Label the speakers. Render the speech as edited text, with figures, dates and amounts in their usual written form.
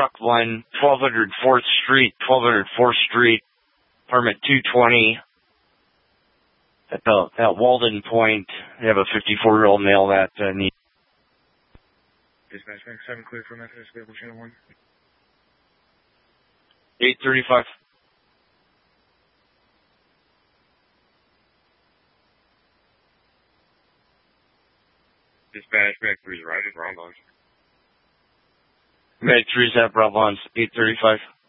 Speaker 1: truck line, 1200 4th Street, 1200 4th Street, permit 220. At Walden Point, they have a 54-year-old male that needs.
Speaker 2: Dispatch Bank 7 clear for Methodist Vehicle Channel 1.
Speaker 1: 835.
Speaker 2: Dispatch Bank 3's right at Bravo.
Speaker 1: Med 3's at Bravo 835.